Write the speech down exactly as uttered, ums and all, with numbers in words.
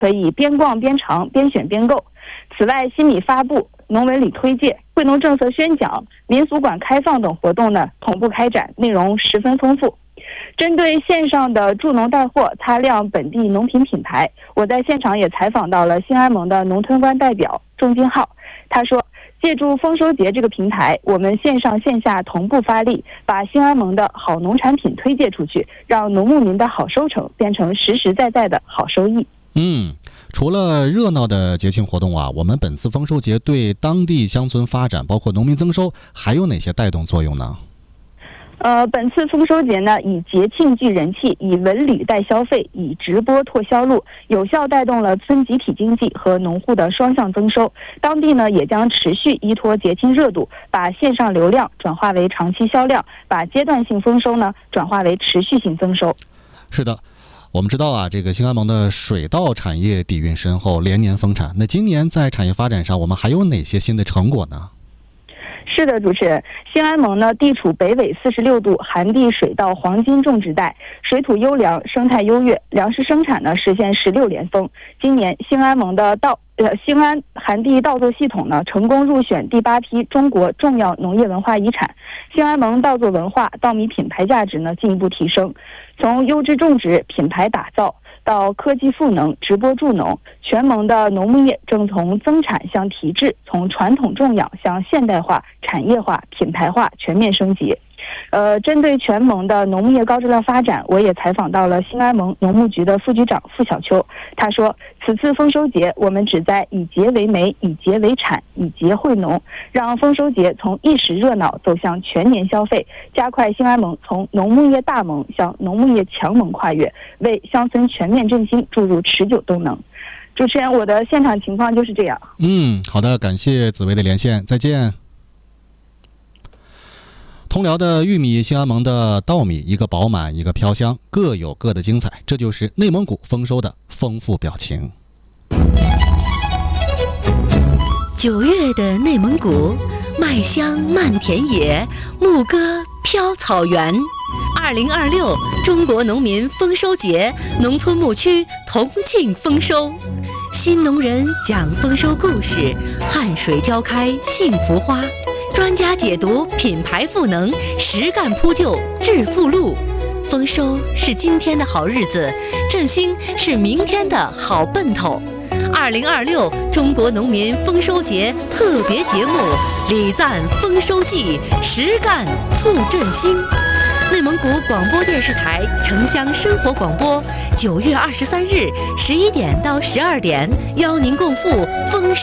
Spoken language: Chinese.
可以边逛边尝，边选边购。此外，新米发布、农文理推介、惠农政策宣讲、民俗馆开放等活动呢同步开展，内容十分丰富。针对线上的助农带货、擦亮本地农品品牌，我在现场也采访到了兴安盟的农村官代表钟金浩。他说，借助丰收节这个平台，我们线上线下同步发力，把兴安盟的好农产品推介出去，让农牧民的好收成变成实实在在的好收益。 嗯，除了热闹的节庆活动啊，我们本次丰收节对当地乡村发展，包括农民增收，还有哪些带动作用呢？ 呃，本次丰收节呢，以节庆聚人气，以文旅带消费，以直播拓销路，有效带动了村集体经济和农户的双向增收。当地呢，也将持续依托节庆热度，把线上流量转化为长期销量，把阶段性丰收呢转化为持续性增收。 是的。我们知道啊，这个兴安盟的水稻产业底蕴深厚，连年丰产。那今年在产业发展上，我们还有哪些新的成果呢？ 是的，主持人，兴安盟呢地处北纬四十六度寒地水稻黄金种植带，水土优良，生态优越，粮食生产呢实现十六连丰。今年兴安盟的稻呃兴安寒地稻作系统呢成功入选第八批中国重要农业文化遗产。兴安盟稻作文化、稻米品牌价值呢进一步提升，从优质种植、品牌打造到科技赋能、直播助农，全盟的农牧业正从增产向提质，从传统种养向现代化、产业化、品牌化全面升级。呃，针对全盟的农牧业高质量发展，我也采访到了兴安盟农牧局的副局长付小秋。他说，此次丰收节，我们旨在以节为媒，以节为产，以节惠农，让丰收节从一时热闹走向全年消费，加快兴安盟从农牧业大盟向农牧业强盟跨越，为乡村全面振兴注入持久动能。主持人，我的现场情况就是这样。 嗯，好的，感谢紫薇的连线，再见。通辽的玉米，兴安盟的稻米，一个饱满，一个飘香，各有各的精彩，这就是内蒙古丰收的丰富表情。 九月的内蒙古，麦香漫田野，牧歌飘草原。二零二六中国农民丰收节，农村牧区同庆丰收。新农人讲丰收故事，汗水浇开幸福花。专家解读品牌赋能，实干铺就致富路。丰收是今天的好日子，振兴是明天的好奔头。二零二六中国农民丰收节特别节目，礼赞丰收季，实干促振兴。内蒙古广播电视台城乡生活广播，九月二十三日十一点到十二点，邀您共赴丰收。